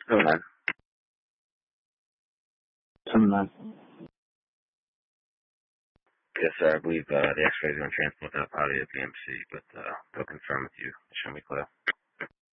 Oh, man. 7-9. Yes, sir. I believe the X-ray is going to transport that body to PMC, but they'll confirm with you. Show me clear.